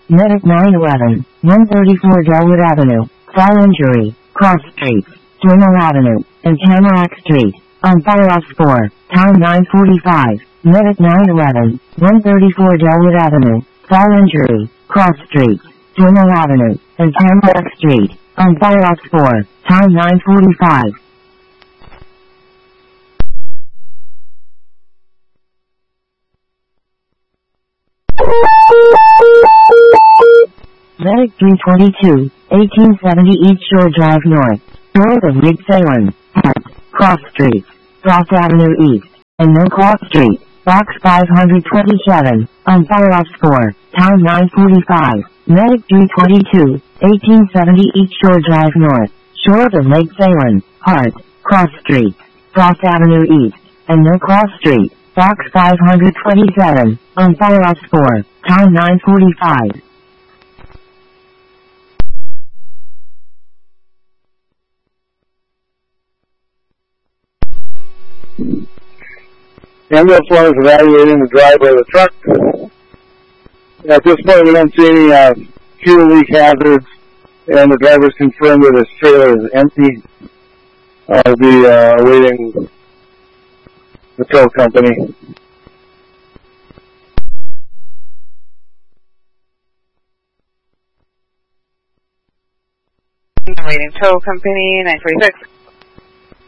Medic 911, 134 Delwood Avenue, Fall Injury, Cross Streets, Dwinelle Avenue, and Tamarack Street, on fire off 4, time 9:45. Medic 911, 134 Delwood Avenue, Fall Injury, Cross Streets, Dwinelle Avenue, and Tamarack Street, on fire off 4, time 9:45. Medic 322, 1870 East Shore Drive North, north of Big Salem, Park, Cross Streets, Ross Avenue East, and Millcross Street, Box 527, on fire off 4, time 9:45. Medic 322, 1870 East Shore Drive North, shores of Lake Salem, Hart, Cross Streets, Ross Avenue East, and Millcross Street, Box 527, on fire off 4, time 9:45. Ambulance 1 is evaluating the driver of the truck. At this point, we don't see any fuel leak hazards, and the driver's confirmed that his trailer is empty. I'll be awaiting the tow company. Waiting tow company, 946.